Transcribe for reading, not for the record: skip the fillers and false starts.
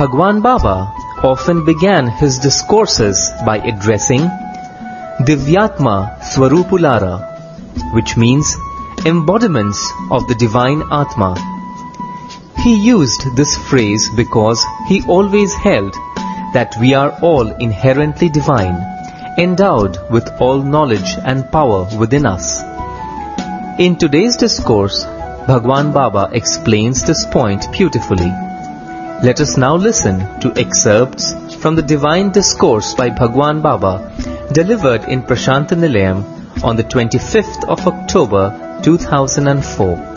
Bhagwan Baba often began his discourses by addressing Divyatma Swarupulara, which means embodiments of the divine Atma. He used this phrase because he always held that we are all inherently divine, endowed with all knowledge and power within us. In today's discourse, Bhagwan Baba explains this point beautifully. Let us now listen to excerpts from the divine discourse by Bhagwan Baba delivered in Prashanta Nilayam on the 25th of October 2004.